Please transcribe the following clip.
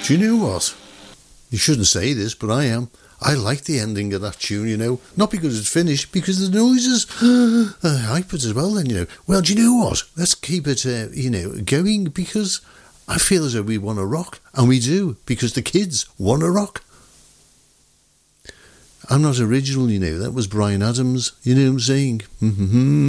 Do you know what? You shouldn't say this, but I am. I like the ending of that tune, you know. Not because it's finished, because the noises hype it as well then, you know. Well, do you know what? Let's keep it, going, because I feel as though we want to rock. And we do, because the kids want to rock. I'm not original, you know. That was Bryan Adams, you know what I'm saying?